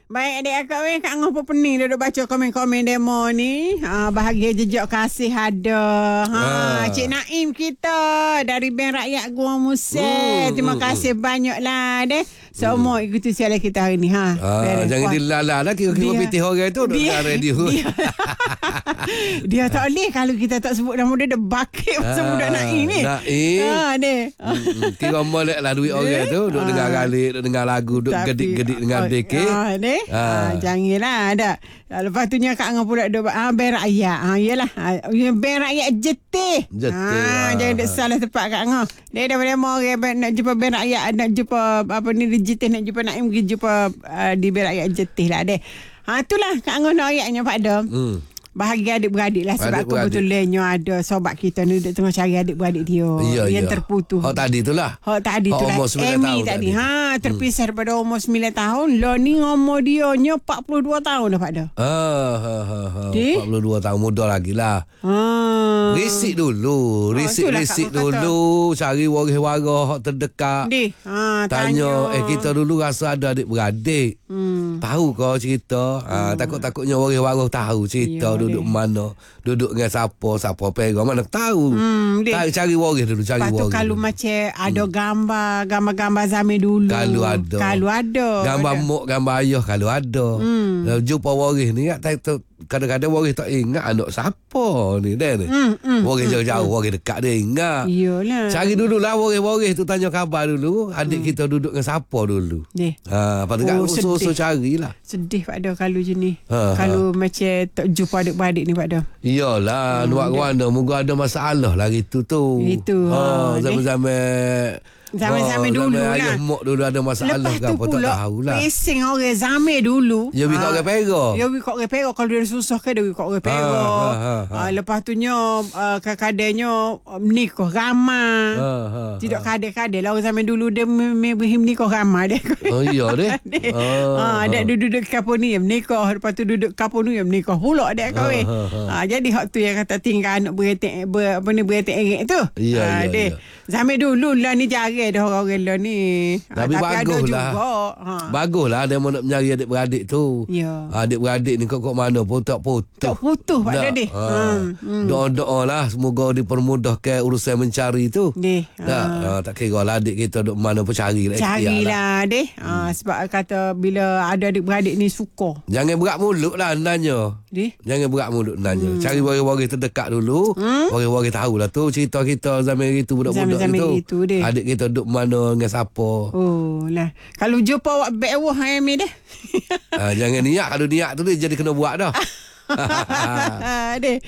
Baik adik akak Kak Ngah pun pening duduk baca komen-komen demo ni. Bahagia jejak kasih ada. Cik Naim kita dari Bank Rakyat Gua Musel. Terima kasih banyaklah deh. Semua ikuti siaran kita hari ni. Jangan dilala lah kira-kira pitih orang tu duduk dalam radio. Dia tak boleh kalau kita tak sebut nama dia bakit masa budak Naim ni. Naim. Kira molek lah duit orang tu duduk dengar galik, duduk dengar lagu, duduk gedik-gedik dengan dekik. Janganlah ada. Lepas tu Kak Ngah pula Bank Rakyat. Yalah. Bank Rakyat Jetih. Jangan dek salah tempat Kak Ngah. Dia daripada orang nak jumpa Bank Rakyat, nak jumpa apa ni Jetih, nak jumpa Naim, pergi jumpa di Bank Rakyat Jetih lah deh. Itulah Kak Ngah nak ayatnya Pak Dom. Bahagia adik-beradik lah. Sebab kebetulannya ada sobat kita ni duduk tengah cari adik-beradik dia yang terputus. Hak tadi tu lah Amy tadi terpisah daripada umur 9 tahun. Lo ni umur dia 42 tahun dah Pak Dah. 42 tahun, muda lagi lah. Risik dulu cari waris-waris terdekat. Tanya kita dulu rasa ada adik-beradik. Tahu kau cerita. Takut-takutnya waris-waris tahu cerita duduk mana, duduk dengan siapa pegang mana tahu. Cari waris dulu, cari waris. Kalau macam ada gambar zaman dulu. Kalau ada. Gambar mak, gambar ayah kalau ada. Jumpa waris ni kadang-kadang waris tak ingat anak siapa ni dah ni. Waris jauh-jauh, waris dekat dia ingat. Iyalah. Cari dululah waris-waris tu, tanya khabar dulu. Adik kita duduk dengan siapa dulu. Lepas tu usul-usul carilah. Sedih Pak Dah kalau je ni. Kalau macam tak jumpa adik-beradik ni Pak Dah. Iyalah, luar mana moga ada masalah lah gitu tu. Itu. Zaman dulu lah. Ayah mak dulu ada masalah ke apa tak tahulah. Pesing orang zaman dulu. Ya wikak orang pera. Kalau dia susah ke dia wikak orang pera. Lepas tu kadang-kadangnya nikah ramai. Tidak kadang-kadang lah orang zaman dulu dia berhim nikah ramai dia. Oh iya deh. Dia duduk kaponium nikah, lepas tu duduk kaponium nikah pula dia kahwin. Jadi hak tu yang kata tinggal anak beretik erik tu. Ya. Zaman dulu lah ni jarang dah orang-orang lah ni. Tapi bagus lah. Bagus lah dia mau nak mencari adik-beradik tu. Ya. Adik-beradik ni kok mana pun tak putus. Tak putus Pak Deh. Doa-doa lah semoga dipermudahkan urusan mencari tu. Tak kira lah adik kita duduk mana pun carilah. Carilah deh. Sebab kata bila ada adik-beradik ni suka. Jangan berat mulut lah nanya. Jangan berat mulut nanya. Cari waris-waris terdekat dulu. Waris-waris tahulah tu cerita kita zaman itu budak-budak itu. Adik kita duduk mana dengan siapa. Kalau jumpa awak back awak Amy dah. Jangan niat. Kalau niat tu dia jadi kena buat dah.